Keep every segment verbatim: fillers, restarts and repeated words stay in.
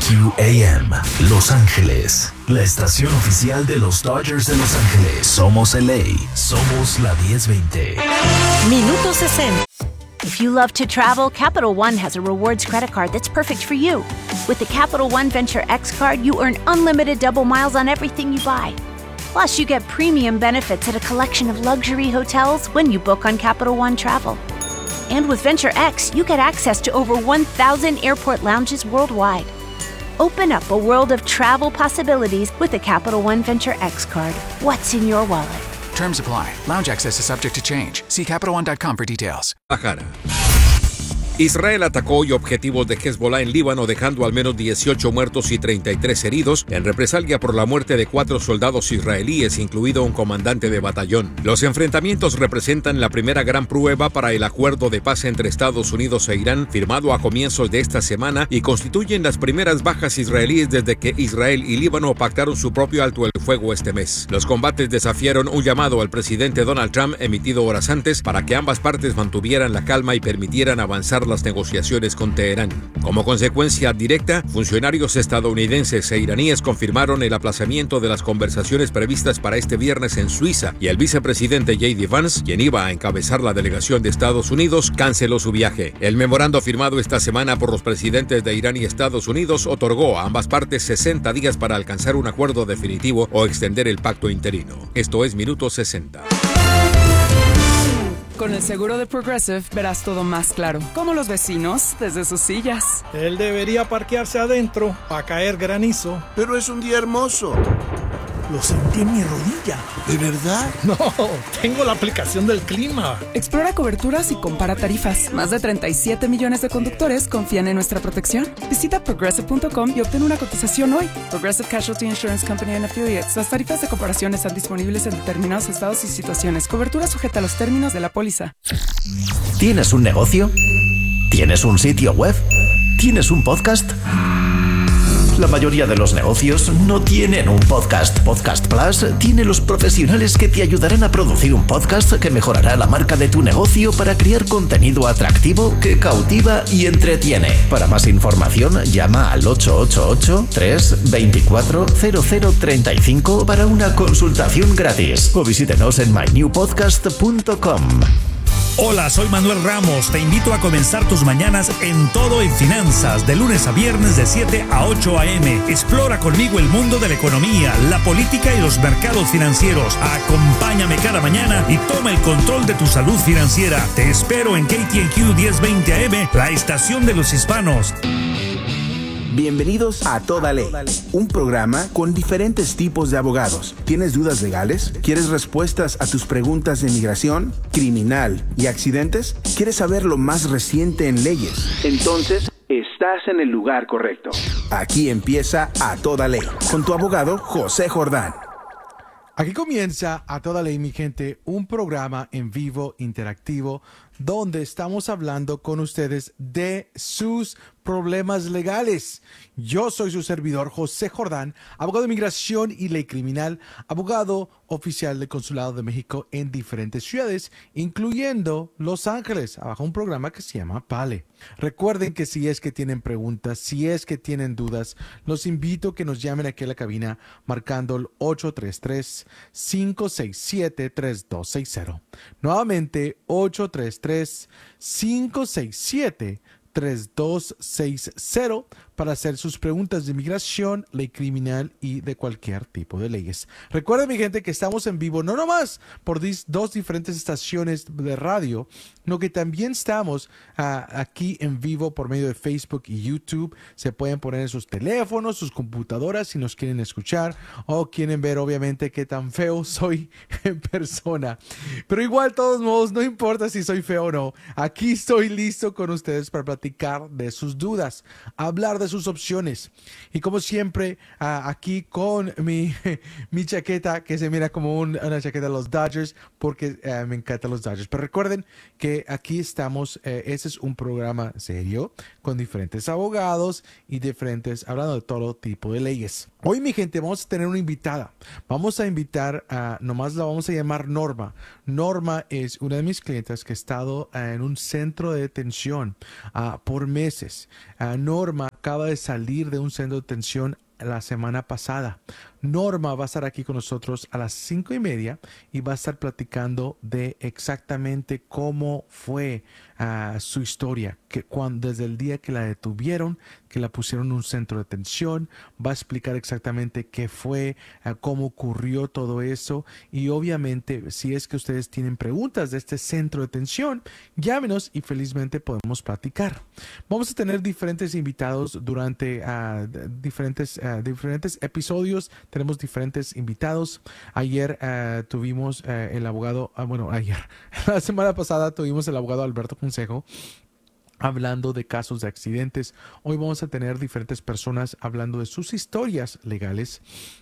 Q A M, Los Ángeles, la estación oficial de los Dodgers de Los Ángeles. Somos L A, somos la diez veinte. Minuto sesenta. If you love to travel, Capital One has a rewards credit card that's perfect for you. With the Capital One Venture X card, you earn unlimited double miles on everything you buy. Plus, you get premium benefits at a collection of luxury hotels when you book on Capital One Travel. And with Venture X, you get access to over one thousand airport lounges worldwide. Open up a world of travel possibilities with the Capital One Venture X card. What's in your wallet? Terms apply. Lounge access is subject to change. See Capital One dot com for details. Bajara. Israel atacó hoy objetivos de Hezbollah en Líbano, dejando al menos dieciocho muertos y treinta y tres heridos en represalia por la muerte de cuatro soldados israelíes, incluido un comandante de batallón. Los enfrentamientos representan la primera gran prueba para el acuerdo de paz entre Estados Unidos e Irán, firmado a comienzos de esta semana, y constituyen las primeras bajas israelíes desde que Israel y Líbano pactaron su propio alto el fuego este mes. Los combates desafiaron un llamado al presidente Donald Trump, emitido horas antes, para que ambas partes mantuvieran la calma y permitieran avanzar las negociaciones con Teherán. Como consecuencia directa, funcionarios estadounidenses e iraníes confirmaron el aplazamiento de las conversaciones previstas para este viernes en Suiza, y el vicepresidente J D Vance, quien iba a encabezar la delegación de Estados Unidos, canceló su viaje. El memorando firmado esta semana por los presidentes de Irán y Estados Unidos otorgó a ambas partes sesenta días para alcanzar un acuerdo definitivo o extender el pacto interino. Esto es Minuto sesenta. Con el seguro de Progressive verás todo más claro, como los vecinos desde sus sillas. Él debería parquearse adentro para caer granizo. Pero es un día hermoso. Lo sentí en mi rodilla. ¿De verdad? No, tengo la aplicación del clima. Explora coberturas y compara tarifas. Más de treinta y siete millones de conductores confían en nuestra protección. Visita progressive punto com y obtén una cotización hoy. Progressive Casualty Insurance Company and Affiliates. Las tarifas de comparación están disponibles en determinados estados y situaciones. Cobertura sujeta a los términos de la póliza. ¿Tienes un negocio? ¿Tienes un sitio web? ¿Tienes un podcast? La mayoría de los negocios no tienen un podcast. Podcast Plus tiene los profesionales que te ayudarán a producir un podcast que mejorará la marca de tu negocio para crear contenido atractivo que cautiva y entretiene. Para más información, llama al ocho ocho ocho, tres dos cuatro, cero cero tres cinco para una consultación gratis o visítenos en my new podcast punto com. Hola, soy Manuel Ramos. Te invito a comenzar tus mañanas en Todo en Finanzas, de lunes a viernes de siete a ocho a eme. Explora conmigo el mundo de la economía, la política y los mercados financieros. Acompáñame cada mañana y toma el control de tu salud financiera. Te espero en K T N Q diez veinte A M, la estación de los hispanos. Bienvenidos a Toda Ley, un programa con diferentes tipos de abogados. ¿Tienes dudas legales? ¿Quieres respuestas a tus preguntas de inmigración, criminal y accidentes? ¿Quieres saber lo más reciente en leyes? Entonces, estás en el lugar correcto. Aquí empieza A Toda Ley, con tu abogado José Jordán. Aquí comienza A Toda Ley, mi gente, un programa en vivo interactivo donde estamos hablando con ustedes de sus problemas legales. Yo soy su servidor, José Jordán, abogado de inmigración y ley criminal, abogado oficial del Consulado de México en diferentes ciudades, incluyendo Los Ángeles, bajo un programa que se llama PALE. Recuerden que si es que tienen preguntas, si es que tienen dudas, los invito a que nos llamen aquí a la cabina marcando el ocho tres tres, cinco seis siete, tres dos seis cero. Nuevamente, ocho tres tres, cinco seis siete, tres dos seis cero para hacer sus preguntas de inmigración, ley criminal y de cualquier tipo de leyes. Recuerden, mi gente, que estamos en vivo no nomás por dis, dos diferentes estaciones de radio, sino que también estamos uh, aquí en vivo por medio de Facebook y YouTube. Se pueden poner en sus teléfonos, sus computadoras si nos quieren escuchar o quieren ver, obviamente, qué tan feo soy en persona. Pero igual, de todos modos, no importa si soy feo o no. Aquí estoy listo con ustedes para platicar de sus dudas, hablar de sus opciones. Y como siempre, uh, aquí con mi, mi chaqueta, que se mira como un, una chaqueta de los Dodgers, porque uh, me encantan los Dodgers. Pero recuerden que aquí estamos, uh, ese es un programa serio, con diferentes abogados y diferentes, hablando de todo tipo de leyes. Hoy, mi gente, vamos a tener una invitada. Vamos a invitar a, nomás la vamos a llamar Norma. Norma es una de mis clientas que ha estado uh, en un centro de detención uh, uh, por meses. Uh, Norma acaba de salir de un centro de detención la semana pasada. Norma va a estar aquí con nosotros a las cinco y media y va a estar platicando de exactamente cómo fue uh, su historia, que cuando, desde el día que la detuvieron, que la pusieron en un centro de detención, va a explicar exactamente qué fue, uh, cómo ocurrió todo eso, y obviamente si es que ustedes tienen preguntas de este centro de detención, llámenos y felizmente podemos platicar. Vamos a tener diferentes invitados durante uh, diferentes, uh, diferentes episodios. Tenemos diferentes invitados. Ayer uh, tuvimos uh, el abogado, uh, bueno, ayer, la semana pasada tuvimos el abogado Alberto Consejo hablando de casos de accidentes. Hoy vamos a tener diferentes personas hablando de sus historias legales,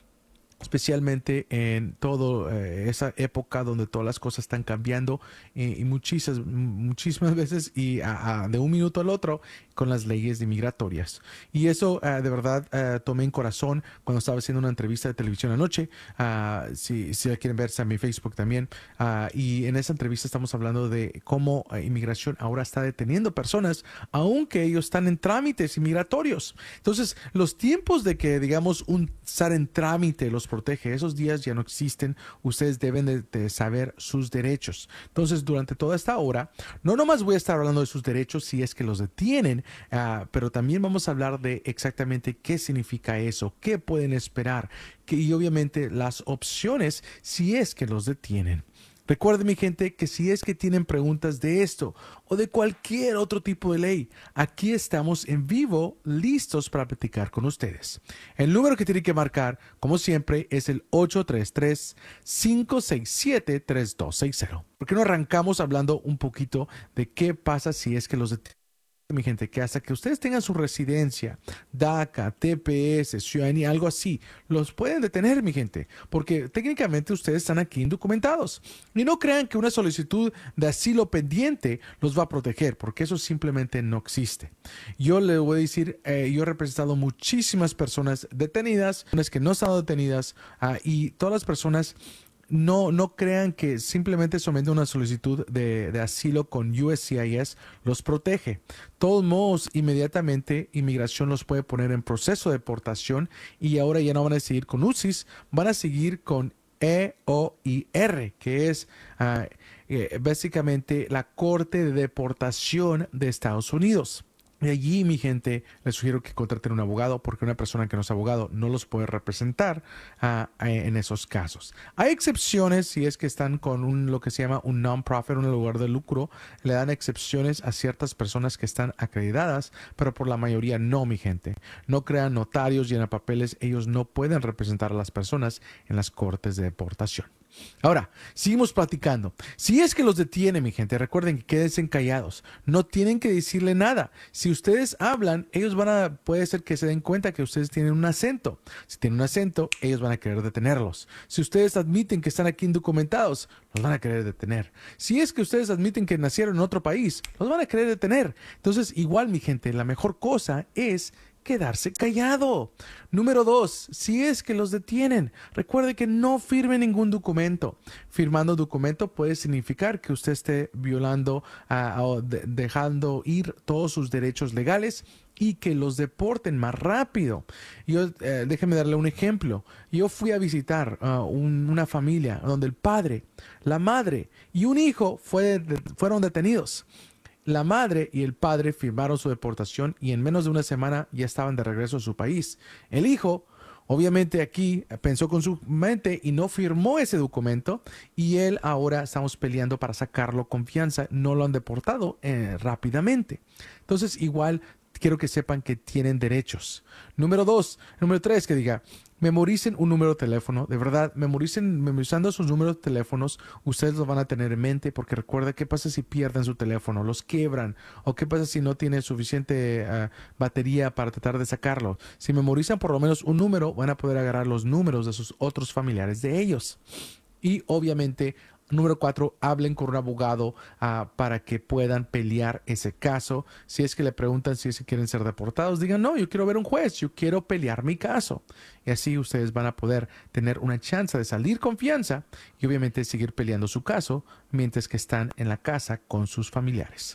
especialmente en toda eh, esa época donde todas las cosas están cambiando eh, y muchísimas, muchísimas veces y a, a, de un minuto al otro con las leyes migratorias. Y eso uh, de verdad uh, tomé en corazón cuando estaba haciendo una entrevista de televisión anoche. Uh, si, si la quieren ver, está en mi Facebook también. Uh, y en esa entrevista estamos hablando de cómo uh, inmigración ahora está deteniendo personas, aunque ellos están en trámites inmigratorios. Entonces, los tiempos de que, digamos, un estar en trámite los protege, esos días ya no existen. Ustedes deben de, de saber sus derechos. Entonces, durante toda esta hora, no nomás voy a estar hablando de sus derechos si es que los detienen, Uh, pero también vamos a hablar de exactamente qué significa eso, qué pueden esperar, que, y obviamente las opciones si es que los detienen. Recuerden, mi gente, que si es que tienen preguntas de esto o de cualquier otro tipo de ley, aquí estamos en vivo, listos para platicar con ustedes. El número que tienen que marcar, como siempre, es el ocho tres tres, cinco seis siete, tres dos seis cero. ¿Por qué no arrancamos hablando un poquito de qué pasa si es que los detienen? Mi gente, que hasta que ustedes tengan su residencia, DACA, T P S, ciudadanía, algo así, los pueden detener, mi gente, porque técnicamente ustedes están aquí indocumentados. Y no crean que una solicitud de asilo pendiente los va a proteger, porque eso simplemente no existe. Yo le voy a decir, eh, yo he representado muchísimas personas detenidas, unas que no están detenidas, uh, y todas las personas No, no crean que simplemente sometiendo una solicitud de, de asilo con U S C I S los protege. De todos modos, inmediatamente inmigración los puede poner en proceso de deportación y ahora ya no van a seguir con U C I S, van a seguir con E O I R, que es uh, eh, básicamente la Corte de Deportación de Estados Unidos. Y allí, mi gente, les sugiero que contraten un abogado, porque una persona que no es abogado no los puede representar uh, en esos casos. Hay excepciones si es que están con un, lo que se llama un non-profit, un lugar de lucro. Le dan excepciones a ciertas personas que están acreditadas, pero por la mayoría no, mi gente. No crean notarios, llenan papeles. Ellos no pueden representar a las personas en las cortes de deportación. Ahora, seguimos platicando. Si es que los detiene, mi gente, recuerden que quédense callados. No tienen que decirle nada. Si ustedes hablan, ellos van a, puede ser que se den cuenta que ustedes tienen un acento. Si tienen un acento, ellos van a querer detenerlos. Si ustedes admiten que están aquí indocumentados, los van a querer detener. Si es que ustedes admiten que nacieron en otro país, los van a querer detener. Entonces, igual, mi gente, la mejor cosa es quedarse callado. Número dos, si es que los detienen, recuerde que no firme ningún documento. Firmando documento puede significar que usted esté violando uh, o de, dejando ir todos sus derechos legales y que los deporten más rápido. Yo, eh, déjeme darle un ejemplo. Yo fui a visitar uh, un, una familia donde el padre, la madre y un hijo fue, de, fueron detenidos. La madre y el padre firmaron su deportación y en menos de una semana ya estaban de regreso a su país. El hijo, obviamente aquí pensó con su mente y no firmó ese documento y él ahora estamos peleando para sacarlo con fianza. No lo han deportado eh, rápidamente. Entonces igual quiero que sepan que tienen derechos. Número dos, número tres, que diga, memoricen un número de teléfono. De verdad, memoricen, memorizando sus números de teléfonos, ustedes los van a tener en mente, porque recuerda qué pasa si pierden su teléfono, los quiebran, o qué pasa si no tienen suficiente uh, batería para tratar de sacarlo. Si memorizan por lo menos un número, van a poder agarrar los números de sus otros familiares de ellos. Y obviamente, número cuatro, hablen con un abogado uh, para que puedan pelear ese caso. Si es que le preguntan si es que quieren ser deportados, digan, no, yo quiero ver un juez, yo quiero pelear mi caso. Y así ustedes van a poder tener una chance de salir con fianza y obviamente seguir peleando su caso mientras que están en la casa con sus familiares.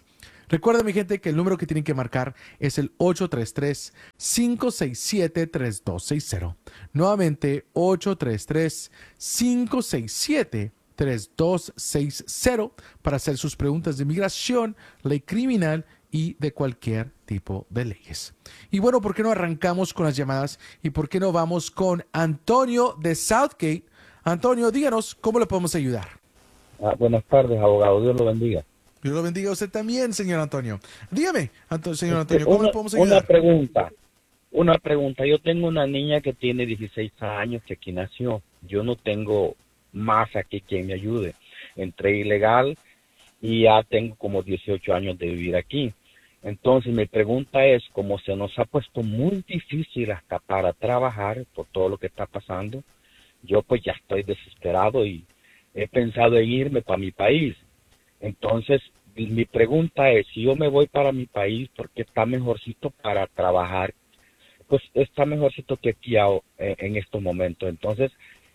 Recuerda, mi gente, que el número que tienen que marcar es el ocho tres tres, cinco seis siete, tres dos seis cero. Nuevamente, ocho tres tres, cinco seis siete, tres dos seis cero para hacer sus preguntas de inmigración, ley criminal y de cualquier tipo de leyes. Y bueno, ¿por qué no arrancamos con las llamadas? ¿Y por qué no vamos con Antonio de Southgate? Antonio, díganos, ¿cómo le podemos ayudar? Ah, buenas tardes, abogado. Dios lo bendiga. Dios lo bendiga a usted también, señor Antonio. Dígame, Anto- señor Antonio, Este, ¿cómo una, le podemos ayudar? Una pregunta. Una pregunta. Yo tengo una niña que tiene dieciséis años que aquí nació. Yo no tengo más aquí quien me ayude. Entré ilegal y ya tengo como dieciocho años de vivir aquí. Entonces mi pregunta es, como se nos ha puesto muy difícil hasta para trabajar por todo lo que está pasando, yo pues ya estoy desesperado y he pensado en irme para mi país. Entonces mi pregunta es, si yo me voy para mi país porque está mejorcito para trabajar, pues está mejorcito que aquí a- en estos momentos. Entonces,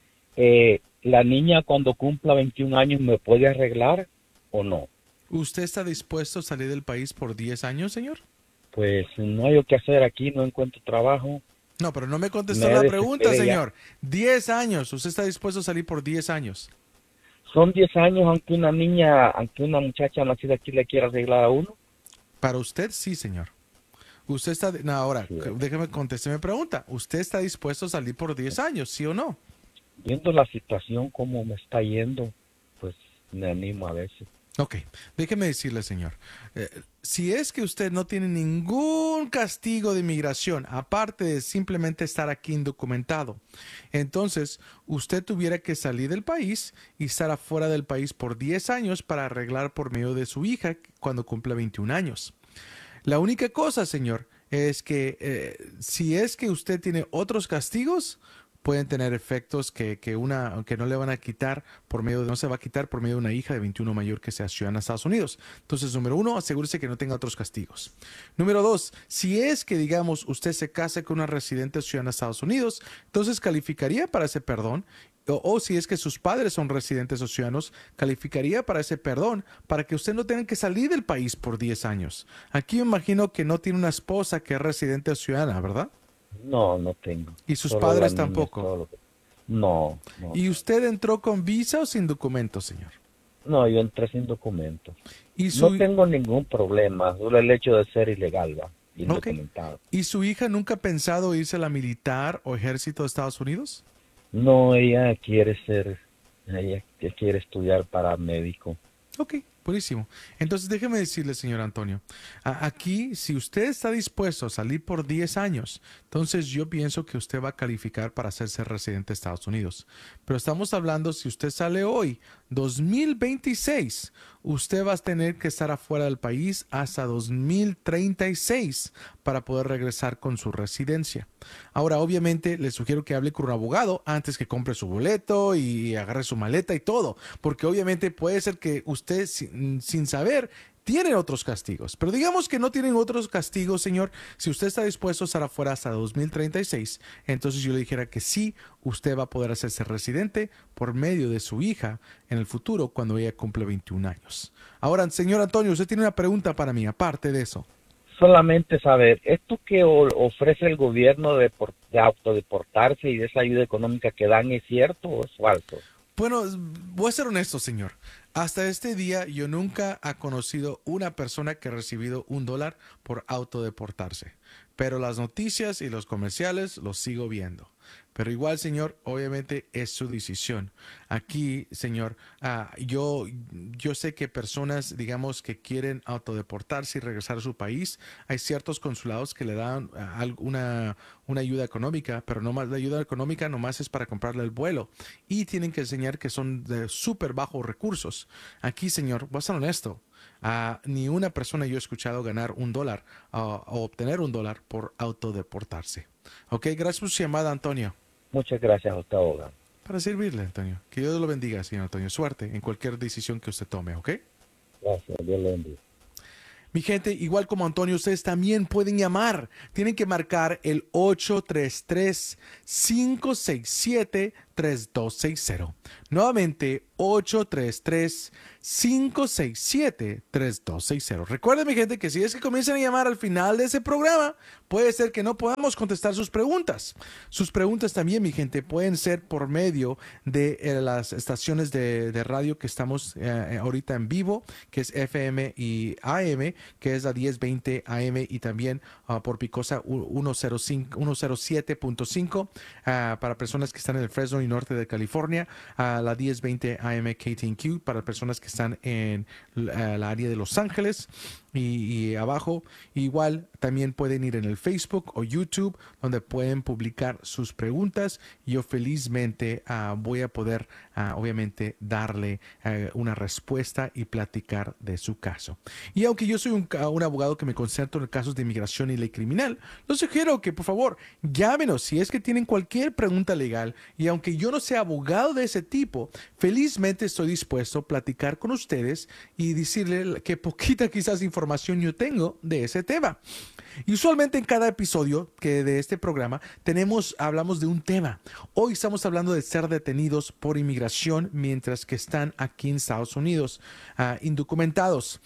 eh, la niña cuando cumpla veintiún años, ¿me puede arreglar o no? ¿Usted está dispuesto a salir del país por diez años, señor? Pues no hay que hacer aquí, no encuentro trabajo. No, pero no me contestó Me la desesperé pregunta, ya. señor. diez años. ¿Usted está dispuesto a salir por diez años? Son diez años, aunque una niña, aunque una muchacha nacida aquí le quiera arreglar a uno. Para usted, sí, señor. Usted está... No, ahora, déjeme contestar mi pregunta. ¿Usted está dispuesto a salir por diez años, sí o no? Viendo la situación como me está yendo, pues me animo a veces. Ok, déjeme decirle, señor, eh, si es que usted no tiene ningún castigo de inmigración, aparte de simplemente estar aquí indocumentado, entonces usted tuviera que salir del país y estar afuera del país por diez años para arreglar por medio de su hija cuando cumpla veintiún años. La única cosa, señor, es que eh, si es que usted tiene otros castigos, pueden tener efectos que, que, una, que no le van a quitar por medio de, no se va a quitar por medio de una hija de veintiuno mayor que sea ciudadana de Estados Unidos. Entonces, número uno, asegúrese que no tenga otros castigos. Número dos, si es que, digamos, usted se case con una residente ciudadana de Estados Unidos, entonces calificaría para ese perdón. O, o si es que sus padres son residentes o ciudadanos, calificaría para ese perdón, para que usted no tenga que salir del país por diez años. Aquí me imagino que no tiene una esposa que es residente o ciudadana, ¿verdad? No, no tengo. ¿Y sus Solo padres la niña, tampoco? todo lo que- No, no. ¿Y usted entró con visa o sin documentos, señor? No, yo entré sin documentos. ¿Y su- No tengo ningún problema, solo el hecho de ser ilegal, ¿va? Indocumentado. ¿Y su hija nunca ha pensado irse a la militar o ejército de Estados Unidos? No, ella quiere ser, ella que quiere estudiar para médico. Ok, buenísimo. Entonces déjeme decirle, señor Antonio, a- aquí si usted está dispuesto a salir por diez años, entonces yo pienso que usted va a calificar para hacerse residente de Estados Unidos. Pero estamos hablando, si usted sale hoy, dos mil veintiséis, usted va a tener que estar afuera del país hasta dos mil treinta y seis para poder regresar con su residencia. Ahora, obviamente, le sugiero que hable con un abogado antes que compre su boleto y agarre su maleta y todo, porque obviamente puede ser que usted sin, sin saber tiene otros castigos. Pero digamos que no tienen otros castigos, señor. Si usted está dispuesto a estar afuera hasta dos mil treinta y seis, entonces yo le dijera que sí, usted va a poder hacerse residente por medio de su hija en el futuro cuando ella cumple veintiún años. Ahora, señor Antonio, usted tiene una pregunta para mí, aparte de eso. Solamente saber, ¿esto que o- ofrece el gobierno de, por- de autodeportarse y de esa ayuda económica que dan es cierto o es falso? Bueno, voy a ser honesto, señor. Hasta este día yo nunca he conocido una persona que ha recibido un dólar por autodeportarse. Pero las noticias y los comerciales los sigo viendo. Pero igual, señor, obviamente es su decisión. Aquí, señor, ah, yo, yo sé que personas, digamos, que quieren autodeportarse y regresar a su país, hay ciertos consulados que le dan ah, al- una, una ayuda económica, pero no más, la ayuda económica nomás es para comprarle el vuelo. Y tienen que enseñar que son de súper bajos recursos. Aquí, señor, voy a ser honesto. Uh, ni una persona yo he escuchado ganar un dólar uh, o obtener un dólar por autodeportarse. Ok, gracias por su llamada, Antonio. Muchas gracias a usted, abogado. Para servirle, Antonio. Que Dios lo bendiga, señor Antonio. Suerte en cualquier decisión que usted tome, ¿ok? Gracias, Dios le bendiga. Mi gente, igual como Antonio, ustedes también pueden llamar. Tienen que marcar el ocho tres tres, cinco seis siete, tres dos seis cero. Nuevamente, ocho tres tres, cinco seis siete, tres dos seis cero. Recuerden, mi gente, que si es que comienzan a llamar al final de ese programa, puede ser que no podamos contestar sus preguntas. Sus preguntas también, mi gente, pueden ser por medio de eh, las estaciones de, de radio que estamos eh, ahorita en vivo, que es F M y A M, que es la diez veinte A M, y también uh, por Picosa ciento siete punto cinco uh, para personas que están en el Fresno y norte de California, a uh, la diez veinte A M K T N Q para personas que están en uh, la área de Los Ángeles y, y abajo. Igual también pueden ir en el Facebook o YouTube, donde pueden publicar sus preguntas. Yo felizmente uh, voy a poder uh, obviamente darle uh, una respuesta y platicar de su caso. Y aunque yo soy un, un abogado que me concentro en casos de inmigración y ley criminal, les sugiero que por favor llámenos si es que tienen cualquier pregunta legal, y aunque yo no sea abogado de ese tipo, felizmente estoy dispuesto a platicar con ustedes y decirle que poquita quizás información yo tengo de ese tema. Y usualmente en cada episodio que de este programa tenemos, hablamos de un tema. Hoy estamos hablando de ser detenidos por inmigración mientras que están aquí en Estados Unidos, uh, indocumentados.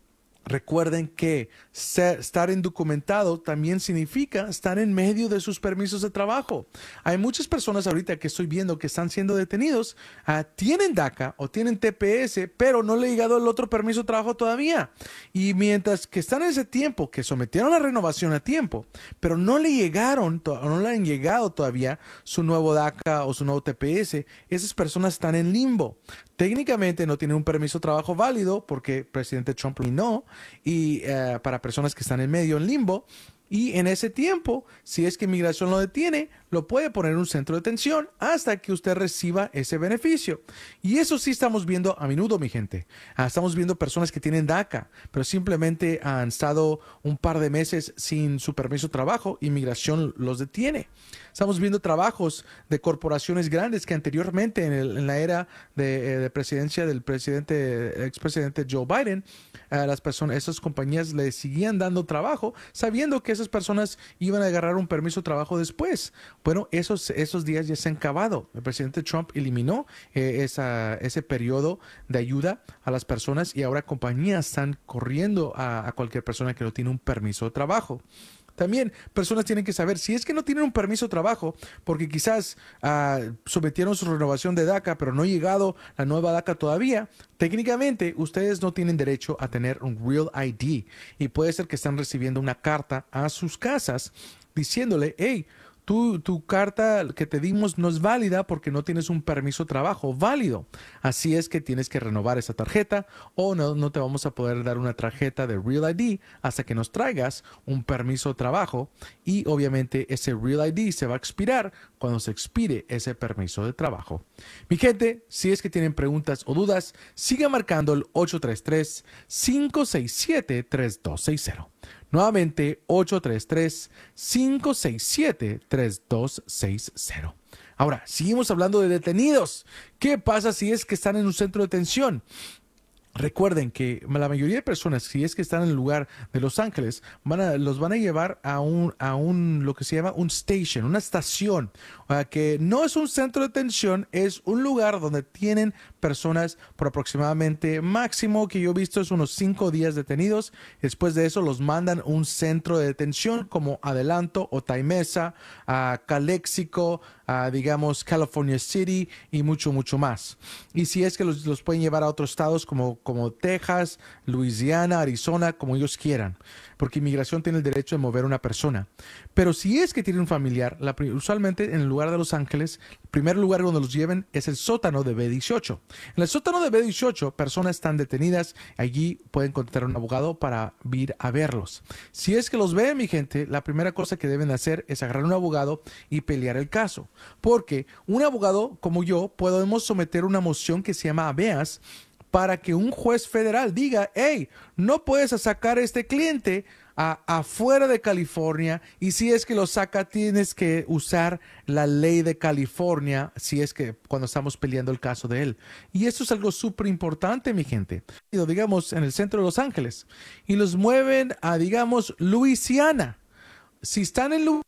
Recuerden que ser, estar indocumentado también significa estar en medio de sus permisos de trabajo. Hay muchas personas ahorita que estoy viendo que están siendo detenidos, uh, tienen DACA o tienen T P S, pero no le ha llegado el otro permiso de trabajo todavía. Y mientras que están en ese tiempo, que sometieron la renovación a tiempo, pero no le llegaron, no le han llegado todavía su nuevo DACA o su nuevo T P S, esas personas están en limbo. Técnicamente no tienen un permiso de trabajo válido porque el presidente Trump eliminó, y uh, para personas que están en medio, en limbo. Y en ese tiempo, si es que inmigración lo detiene, lo puede poner en un centro de detención hasta que usted reciba ese beneficio. Y eso sí estamos viendo a menudo, mi gente. Ah, estamos viendo personas que tienen DACA, pero simplemente han estado un par de meses sin su permiso de trabajo, inmigración los detiene. Estamos viendo trabajos de corporaciones grandes que anteriormente, en, el, en la era de, de presidencia del presidente, expresidente Joe Biden, a las personas, esas compañías le seguían dando trabajo, sabiendo que esas personas iban a agarrar un permiso de trabajo después. Bueno, esos, esos días ya se han acabado. El presidente Trump eliminó eh, esa, ese periodo de ayuda a las personas, y ahora compañías están corriendo a, a cualquier persona que no tiene un permiso de trabajo. También personas tienen que saber, si es que no tienen un permiso de trabajo, porque quizás uh, sometieron su renovación de DACA, pero no ha llegado la nueva DACA todavía, técnicamente ustedes no tienen derecho a tener un Real I D, y puede ser que están recibiendo una carta a sus casas diciéndole, hey, Tu, tu carta que te dimos no es válida porque no tienes un permiso de trabajo válido. Así es que tienes que renovar esa tarjeta, o no, no te vamos a poder dar una tarjeta de Real I D hasta que nos traigas un permiso de trabajo. Y obviamente ese Real I D se va a expirar cuando se expire ese permiso de trabajo. Mi gente, si es que tienen preguntas o dudas, sigan marcando el ocho tres tres, cinco seis siete, tres dos seis cero. Nuevamente, ocho tres tres, cinco seis siete, tres dos seis cero. Ahora, seguimos hablando de detenidos. ¿Qué pasa si es que están en un centro de detención? Recuerden que la mayoría de personas, si es que están en el lugar de Los Ángeles, van a, los van a llevar a un, a un, lo que se llama un station, una estación, uh, que no es un centro de detención, es un lugar donde tienen personas por aproximadamente, máximo que yo he visto es unos cinco días detenidos. Después de eso los mandan a un centro de detención como Adelanto o Taimesa, a Calexico, a, digamos California City y mucho, mucho más. Y si es que los, los pueden llevar a otros estados como como Texas, Luisiana, Arizona, como ellos quieran, porque inmigración tiene el derecho de mover a una persona. Pero si es que tiene un familiar, la, usualmente en el lugar de Los Ángeles, el primer lugar donde los lleven es el sótano de B dieciocho. En el sótano de B dieciocho, personas están detenidas, allí pueden contratar a un abogado para ir a verlos. Si es que los ven, mi gente, la primera cosa que deben hacer es agarrar un abogado y pelear el caso, porque un abogado como yo podemos someter una moción que se llama habeas, para que un juez federal diga, hey, no puedes sacar a este cliente a, afuera de California, y si es que lo saca tienes que usar la ley de California, si es que cuando estamos peleando el caso de él. Y esto es algo súper importante, mi gente. Digamos, en el centro de Los Ángeles, y los mueven a, digamos, Luisiana. Si están en Luisiana,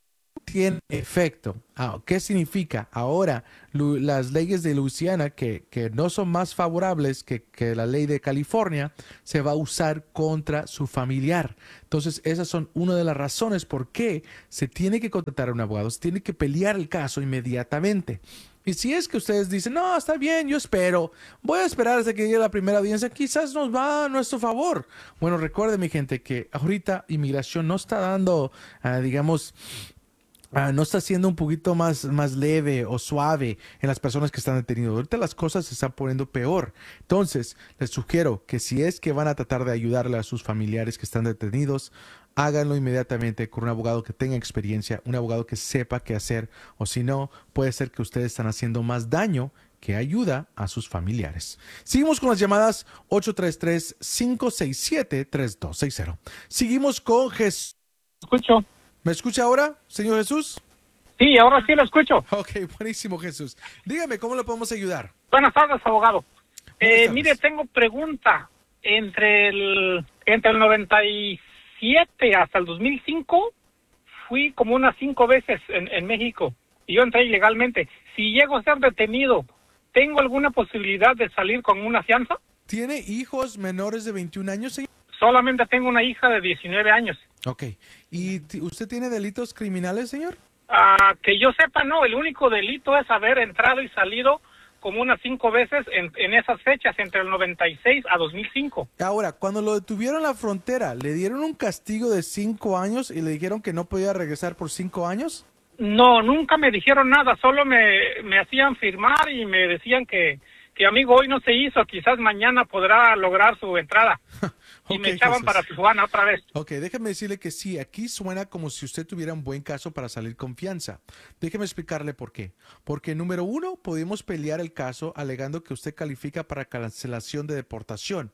tiene efecto. Ah, ¿qué significa? Ahora, lu- las leyes de Luisiana, que, que no son más favorables que, que la ley de California, se va a usar contra su familiar. Entonces, esas son una de las razones por qué se tiene que contratar a un abogado, se tiene que pelear el caso inmediatamente. Y si es que ustedes dicen, no, está bien, yo espero, voy a esperar hasta que llegue la primera audiencia, quizás nos va a nuestro favor. Bueno, recuerden, mi gente, que ahorita inmigración no está dando, uh, digamos, uh, no está siendo un poquito más, más leve o suave en las personas que están detenidas. Ahorita las cosas se están poniendo peor. Entonces, les sugiero que si es que van a tratar de ayudarle a sus familiares que están detenidos, háganlo inmediatamente con un abogado que tenga experiencia, un abogado que sepa qué hacer, o si no, puede ser que ustedes están haciendo más daño que ayuda a sus familiares. Seguimos con las llamadas ocho tres tres, cinco seis siete, tres dos seis cero. Seguimos con Jesús. Escucho. ¿Me escucha ahora, señor Jesús? Sí, ahora sí lo escucho. Ok, buenísimo, Jesús. Dígame, ¿cómo le podemos ayudar? Buenas tardes, abogado. Buenas Eh, tardes. mire, tengo pregunta. Entre el, entre el noventa y siete hasta el dos mil cinco, fui como unas cinco veces en, en México y yo entré ilegalmente. Si llego a ser detenido, ¿tengo alguna posibilidad de salir con una fianza? ¿Tiene hijos menores de veintiún años, señor? Solamente tengo una hija de diecinueve años. Ok. ¿Y t- usted tiene delitos criminales, señor? Ah, que yo sepa, no. El único delito es haber entrado y salido como unas cinco veces en, en esas fechas, entre el noventa y seis a dos mil cinco. Ahora, cuando lo detuvieron en la frontera, ¿le dieron un castigo de cinco años y le dijeron que no podía regresar por cinco años? No, nunca me dijeron nada, solo me, me hacían firmar y me decían que, que amigo, hoy no se hizo, quizás mañana podrá lograr su entrada. Y Ok, me echaban Jesús. para Tijuana otra vez. Ok, déjeme decirle que sí, aquí suena como si usted tuviera un buen caso para salir con fianza. Déjeme explicarle por qué. Porque número uno, podemos pelear el caso alegando que usted califica para cancelación de deportación.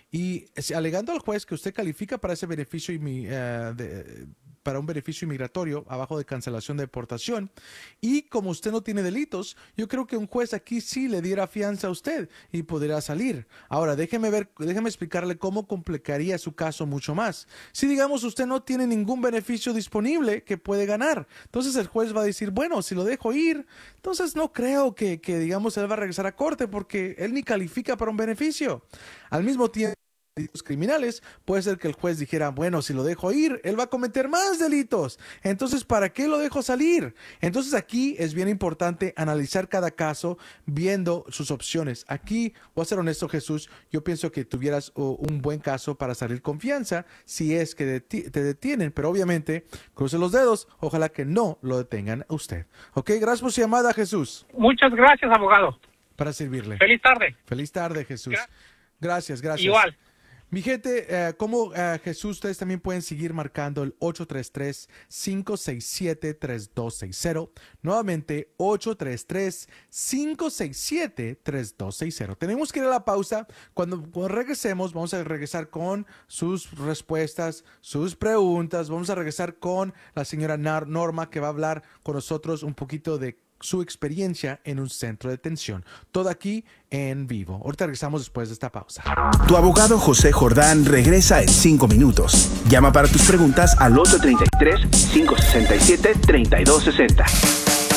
Y si- alegando al juez que usted califica para ese beneficio inmi- eh, de- para un beneficio inmigratorio abajo de cancelación de deportación. Y como usted no tiene delitos, yo creo que un juez aquí sí le diera fianza a usted y podría salir. Ahora, déjeme ver, déjeme explicarle cómo complicaría su caso mucho más. Si digamos usted no tiene ningún beneficio disponible que puede ganar, entonces el juez va a decir, bueno, si lo dejo ir, entonces no creo que, que digamos, él va a regresar a corte porque él ni califica para un beneficio. Al mismo tiempo, delitos criminales, puede ser que el juez dijera, bueno, si lo dejo ir, él va a cometer más delitos. Entonces, ¿para qué lo dejo salir? Entonces, aquí es bien importante analizar cada caso viendo sus opciones. Aquí, voy a ser honesto, Jesús, yo pienso que tuvieras uh, un buen caso para salir con fianza si es que deti- te detienen, pero obviamente, cruce los dedos, ojalá que no lo detengan a usted. Ok, gracias por su llamada, Jesús. Muchas gracias, abogado. Para servirle. Feliz tarde. Feliz tarde, Jesús. Gracias, gracias. Igual. Mi gente, eh, como eh, Jesús, ustedes también pueden seguir marcando el ocho tres tres, cinco seis siete, tres dos seis cero. Nuevamente, ocho tres tres, cinco seis siete, tres dos seis cero. Tenemos que ir a la pausa. Cuando, cuando regresemos, vamos a regresar con sus respuestas, sus preguntas. Vamos a regresar con la señora Nar- Norma, que va a hablar con nosotros un poquito de su experiencia en un centro de detención. Todo aquí en vivo. Ahorita regresamos después de esta pausa. Tu abogado José Jordán regresa en cinco minutos. Llama para tus preguntas al ocho tres tres, cinco seis siete, tres dos seis cero.